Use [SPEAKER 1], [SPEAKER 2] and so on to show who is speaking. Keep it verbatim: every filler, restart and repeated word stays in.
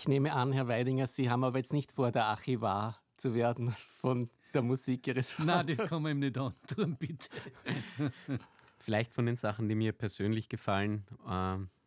[SPEAKER 1] nehme an, Herr Weidinger, Sie haben aber jetzt nicht vor, der Archivar zu werden von der Musik Ihres Vaters.
[SPEAKER 2] Nein, das kann man ihm nicht antun, bitte.
[SPEAKER 3] Vielleicht von den Sachen, die mir persönlich gefallen. Äh,